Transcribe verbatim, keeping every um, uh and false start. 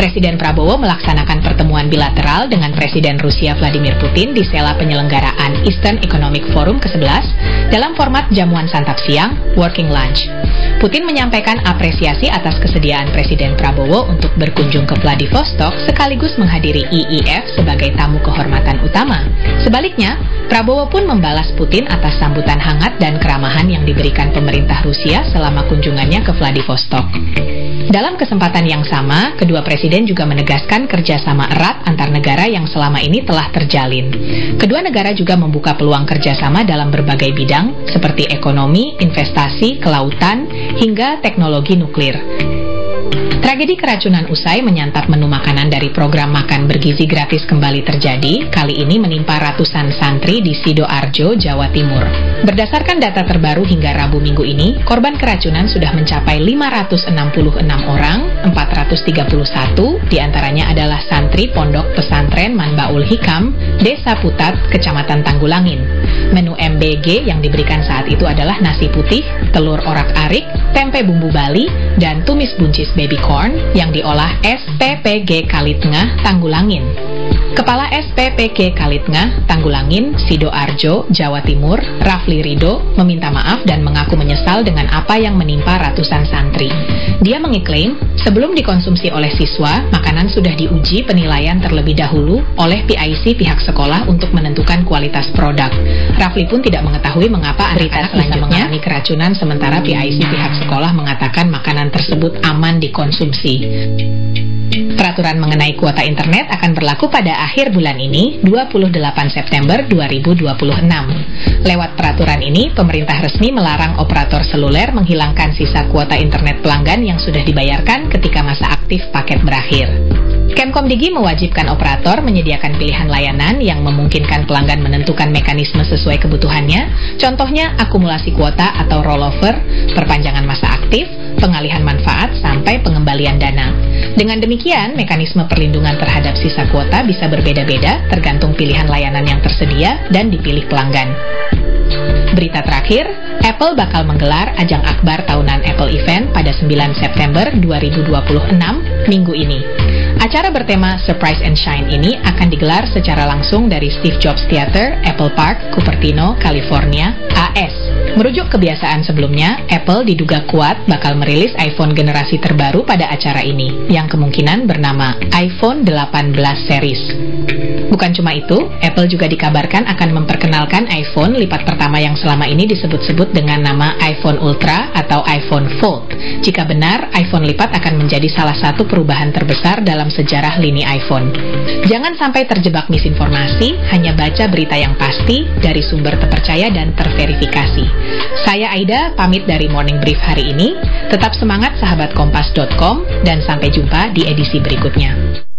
Presiden Prabowo melaksanakan pertemuan bilateral dengan Presiden Rusia Vladimir Putin di sela penyelenggaraan Eastern Economic Forum ke sebelas dalam format jamuan santap siang, working lunch. Putin menyampaikan apresiasi atas kesediaan Presiden Prabowo untuk berkunjung ke Vladivostok sekaligus menghadiri I I F sebagai tamu kehormatan utama. Sebaliknya, Prabowo pun membalas Putin atas sambutan hangat dan keramahan yang diberikan pemerintah Rusia selama kunjungannya ke Vladivostok. Dalam kesempatan yang sama, kedua presiden juga menegaskan kerjasama erat antar negara yang selama ini telah terjalin. Kedua negara juga membuka peluang kerjasama dalam berbagai bidang, seperti ekonomi, investasi, kelautan, hingga teknologi nuklir. Tragedi keracunan usai menyantap menu makanan dari program makan bergizi gratis kembali terjadi, kali ini menimpa ratusan santri di Sidoarjo, Jawa Timur. Berdasarkan data terbaru hingga Rabu minggu ini, korban keracunan sudah mencapai lima ratus enam puluh enam orang, empat ratus tiga puluh satu diantaranya adalah santri Pondok Pesantren Manbaul Hikam, Desa Putat, Kecamatan Tanggulangin. Menu M B G yang diberikan saat itu adalah nasi putih, telur orak-arik, tempe bumbu Bali, dan tumis buncis baby corn yang diolah S P P G Kalitengah, Tanggulangin. Kepala S P P G Kalitengah, Tanggulangin, Sidoarjo, Jawa Timur, Rafli Rido, meminta maaf dan mengaku menyesal dengan apa yang menimpa ratusan santri. Dia mengiklaim, sebelum dikonsumsi oleh siswa, makanan sudah diuji penilaian terlebih dahulu oleh P I C pihak sekolah untuk menentukan kualitas produk. Rafli pun tidak mengetahui mengapa anak-anak bisa mengalami keracunan sementara P I C pihak sekolah mengatakan makanan tersebut aman dikonsumsi. Peraturan mengenai kuota internet akan berlaku pada akhir bulan ini, dua puluh delapan September dua ribu dua puluh enam. Lewat peraturan ini, pemerintah resmi melarang operator seluler menghilangkan sisa kuota internet pelanggan yang sudah dibayarkan ketika masa aktif paket berakhir. Kemkomdigi mewajibkan operator menyediakan pilihan layanan yang memungkinkan pelanggan menentukan mekanisme sesuai kebutuhannya, contohnya akumulasi kuota atau rollover, perpanjangan masa aktif, pengalihan manfaat, sampai pengembalian dana. Dengan demikian, mekanisme perlindungan terhadap sisa kuota bisa berbeda-beda tergantung pilihan layanan yang tersedia dan dipilih pelanggan. Berita terakhir, Apple bakal menggelar ajang akbar tahunan Apple Event pada sembilan September dua ribu dua puluh enam, minggu ini. Acara bertema Surprise and Shine ini akan digelar secara langsung dari Steve Jobs Theater, Apple Park, Cupertino, California, A S. Merujuk kebiasaan sebelumnya, Apple diduga kuat bakal merilis iPhone generasi terbaru pada acara ini, yang kemungkinan bernama iPhone delapan belas Series. Bukan cuma itu, Apple juga dikabarkan akan memperkenalkan iPhone lipat pertama yang selama ini disebut-sebut dengan nama iPhone Ultra atau iPhone Fold. Jika benar, iPhone lipat akan menjadi salah satu perubahan terbesar dalam sejarah lini iPhone. Jangan sampai terjebak misinformasi, hanya baca berita yang pasti dari sumber terpercaya dan terverifikasi. Saya Aida, pamit dari Morning Brief hari ini. Tetap semangat sahabat kompas dot com dan sampai jumpa di edisi berikutnya.